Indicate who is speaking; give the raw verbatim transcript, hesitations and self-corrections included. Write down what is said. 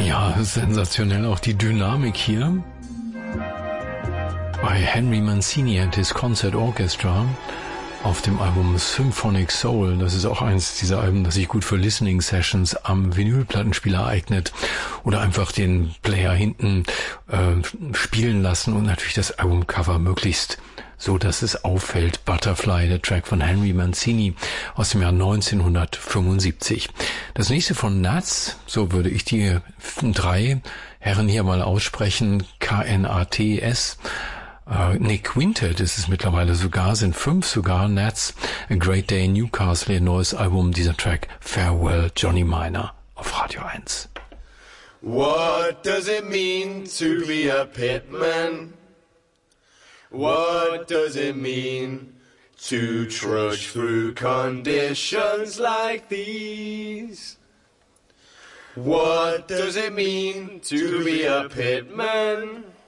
Speaker 1: Ja, sensationell auch die Dynamik hier bei Henry Mancini and his Concert Orchestra auf dem Album Symphonic Soul. Das ist auch eins dieser Alben, das sich gut für Listening Sessions am Vinylplattenspieler eignet oder einfach den Player hinten äh, spielen lassen und natürlich das Albumcover möglichst so, dass es auffällt. Butterfly, der Track von Henry Mancini aus dem Jahr neunzehnhundertfünfundsiebzig. Das nächste von Nats, so würde ich die drei Herren hier mal aussprechen, K N A T S. Uh, nee, Quintet ist es mittlerweile sogar, sind fünf sogar, Nats, A Great Day in Newcastle, ihr neues Album, dieser Track Farewell Johnny Miner auf Radio eins.
Speaker 2: What does it mean to be a pitman? What does it mean to trudge through conditions like these? What does it mean to be a pitman?